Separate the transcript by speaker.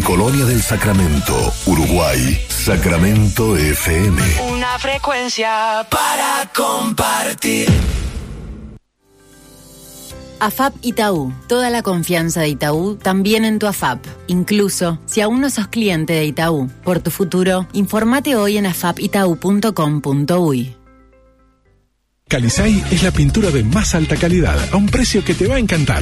Speaker 1: Colonia del Sacramento, Uruguay. Sacramento FM.
Speaker 2: Una frecuencia para compartir.
Speaker 3: AFAP Itaú. Toda la confianza de Itaú también en tu AFAP. Incluso si aún no sos cliente de Itaú. Por tu futuro, informate hoy en afapitau.com.uy.
Speaker 4: Calisay es la pintura de más alta calidad a un precio que te va a encantar.